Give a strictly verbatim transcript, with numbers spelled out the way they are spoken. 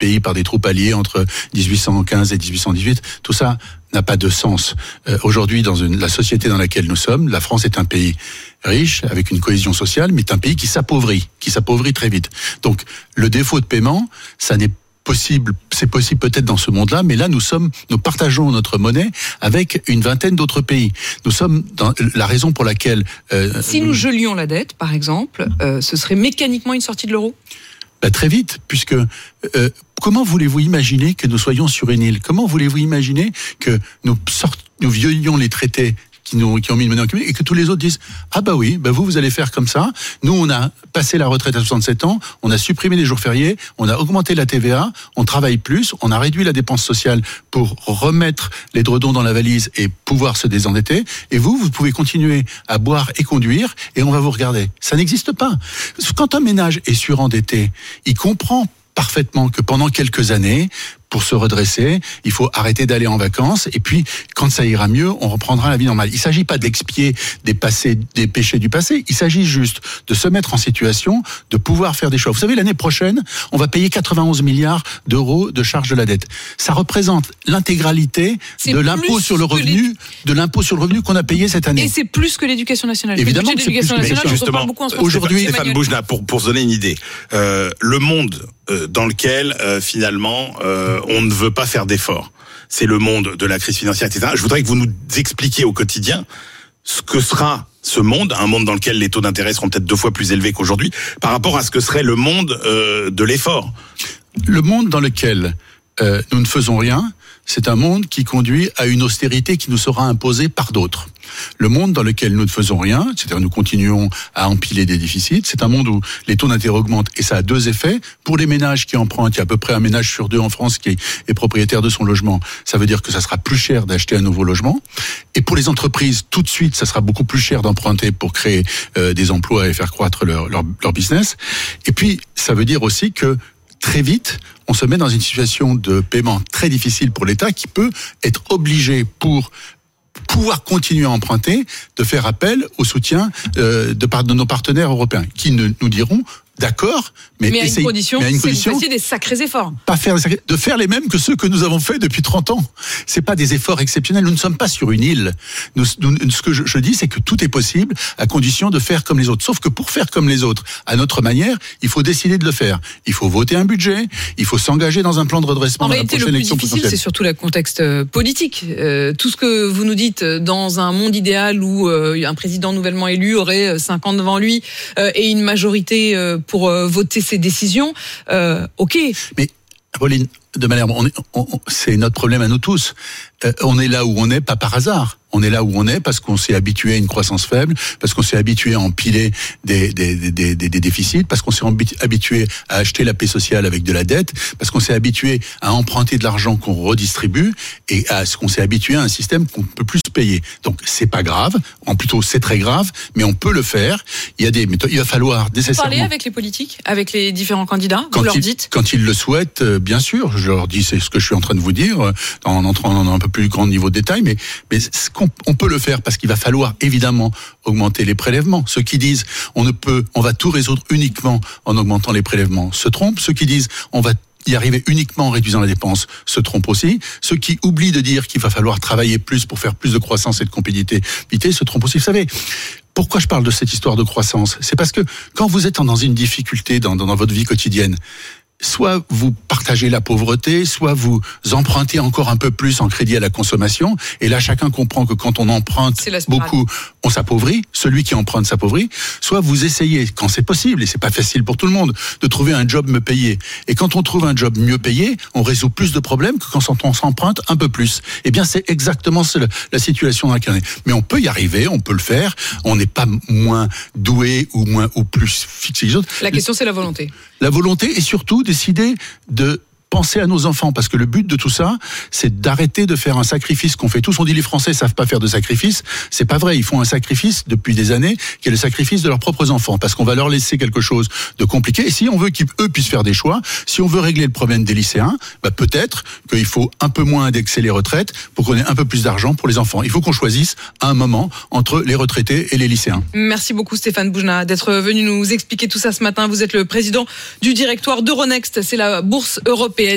pays par des troupes alliées entre dix-huit cent quinze et dix-huit cent dix-huit. Tout ça n'a pas de sens. Euh, aujourd'hui, dans une, la société dans laquelle nous sommes, la France est un pays riche, avec une cohésion sociale, mais est un pays qui s'appauvrit, qui s'appauvrit très vite. Donc, le défaut de paiement, ça n'est possible, c'est possible peut-être dans ce monde-là, mais là, nous sommes, nous partageons notre monnaie avec une vingtaine d'autres pays. Nous sommes dans la raison pour laquelle... Euh, si nous gelions la dette, par exemple, euh, ce serait mécaniquement une sortie de l'euro ? Bah, très vite, puisque euh, comment voulez-vous imaginer que nous soyons sur une île ? Comment voulez-vous imaginer que nous, sort, nous violions les traités qui, nous, qui ont mis une monnaie en commun et que tous les autres disent « Ah bah oui, bah vous, vous allez faire comme ça. Nous, on a passé la retraite à soixante-sept ans, on a supprimé les jours fériés, on a augmenté la T V A, on travaille plus, on a réduit la dépense sociale pour remettre les dredons dans la valise et pouvoir se désendetter. Et vous, vous pouvez continuer à boire et conduire et on va vous regarder. » Ça n'existe pas. Quand un ménage est surendetté, il comprend parfaitement que pendant quelques années, pour se redresser, il faut arrêter d'aller en vacances et puis quand ça ira mieux, on reprendra la vie normale. Il ne s'agit pas d'expier des, passés, des péchés du passé, il s'agit juste de se mettre en situation de pouvoir faire des choix. Vous savez, l'année prochaine, on va payer quatre-vingt-onze milliards d'euros de charges de la dette. Ça représente l'intégralité c'est de l'impôt sur le revenu, de l'impôt sur le revenu qu'on a payé cette année. Et c'est plus que l'éducation nationale. Évidemment, que c'est l'éducation plus que nationale, justement, beaucoup en aujourd'hui, Stéphane Boujnah, pour pour se donner une idée, euh, le monde euh, dans lequel euh, finalement euh, on ne veut pas faire d'efforts. C'est le monde de la crise financière, et cetera. Je voudrais que vous nous expliquiez au quotidien ce que sera ce monde, un monde dans lequel les taux d'intérêt seront peut-être deux fois plus élevés qu'aujourd'hui, par rapport à ce que serait le monde euh, de l'effort. Le monde dans lequel euh, nous ne faisons rien, c'est un monde qui conduit à une austérité qui nous sera imposée par d'autres. Le monde dans lequel nous ne faisons rien, c'est-à-dire nous continuons à empiler des déficits, c'est un monde où les taux d'intérêt augmentent et ça a deux effets. Pour les ménages qui empruntent, il y a à peu près un ménage sur deux en France qui est propriétaire de son logement. Ça veut dire que ça sera plus cher d'acheter un nouveau logement. Et pour les entreprises, tout de suite, ça sera beaucoup plus cher d'emprunter pour créer euh, des emplois et faire croître leur, leur, leur business. Et puis, ça veut dire aussi que très vite, on se met dans une situation de paiement très difficile pour l'État qui peut être obligé pour pouvoir continuer à emprunter, de faire appel au soutien euh, de, part de nos partenaires européens, qui ne, nous diront d'accord, mais, mais à essayez, une condition, mais à une c'est condition, que vous fassiez des sacrés efforts. Pas faire des sacrés, de faire les mêmes que ceux que nous avons fait depuis trente ans. C'est pas des efforts exceptionnels. Nous ne sommes pas sur une île. Nous, nous, ce que je, je dis, c'est que tout est possible à condition de faire comme les autres. Sauf que pour faire comme les autres, à notre manière, il faut décider de le faire. Il faut voter un budget, il faut s'engager dans un plan de redressement. En dans réalité, la prochaine le plus élection difficile, potentielle. c'est surtout le contexte politique. Euh, tout ce que vous nous dites dans un monde idéal où euh, un président nouvellement élu aurait cinq ans devant lui euh, et une majorité euh, pour euh, voter ses décisions, euh, ok. Mais Pauline, de manière, on est, on, on, c'est notre problème à nous tous. Euh, on est là où on est, pas par hasard. On est là où on est parce qu'on s'est habitué à une croissance faible, parce qu'on s'est habitué à empiler des, des, des, des, des déficits, parce qu'on s'est habitué à acheter la paix sociale avec de la dette, parce qu'on s'est habitué à emprunter de l'argent qu'on redistribue et à ce qu'on s'est habitué à un système qu'on ne peut plus se payer. Donc c'est pas grave, en plutôt c'est très grave, mais on peut le faire. Il y a des méthodes, il va falloir nécessairement. Vous parlez avec les politiques, avec les différents candidats, quand vous leur ils, dites quand ils le souhaitent, bien sûr, je leur dis c'est ce que je suis en train de vous dire, en entrant dans un peu plus grand niveau de détail, mais, mais on, on peut le faire parce qu'il va falloir évidemment augmenter les prélèvements. Ceux qui disent on ne peut, on va tout résoudre uniquement en augmentant les prélèvements se trompent. Ceux qui disent on va y arriver uniquement en réduisant la dépense se trompent aussi. Ceux qui oublient de dire qu'il va falloir travailler plus pour faire plus de croissance et de compétitivité se trompent aussi. Vous savez, pourquoi je parle de cette histoire de croissance ? C'est parce que quand vous êtes dans une difficulté dans, dans, dans votre vie quotidienne, soit vous partagez la pauvreté, soit vous empruntez encore un peu plus en crédit à la consommation. Et là, chacun comprend que quand on emprunte beaucoup, on s'appauvrit. Celui qui emprunte s'appauvrit. Soit vous essayez, quand c'est possible, et c'est pas facile pour tout le monde, de trouver un job mieux payé. Et quand on trouve un job mieux payé, on résout plus de problèmes que quand on s'emprunte un peu plus. Eh bien, c'est exactement la situation dans laquelle on est. Mais on peut y arriver, on peut le faire. On n'est pas moins doué ou moins ou plus fixé que les autres. La question, c'est la volonté. La volonté et surtout décider de penser à nos enfants, parce que le but de tout ça, c'est d'arrêter de faire un sacrifice qu'on fait tous. On dit les Français savent pas faire de sacrifice. C'est pas vrai. Ils font un sacrifice depuis des années, qui est le sacrifice de leurs propres enfants, parce qu'on va leur laisser quelque chose de compliqué. Et si on veut qu'eux puissent faire des choix, si on veut régler le problème des lycéens, bah peut-être qu'il faut un peu moins indexer les retraites pour qu'on ait un peu plus d'argent pour les enfants. Il faut qu'on choisisse à un moment entre les retraités et les lycéens. Merci beaucoup Stéphane Boujnah d'être venu nous expliquer tout ça ce matin. Vous êtes le président du directoire d'Euronext. C'est la bourse européenne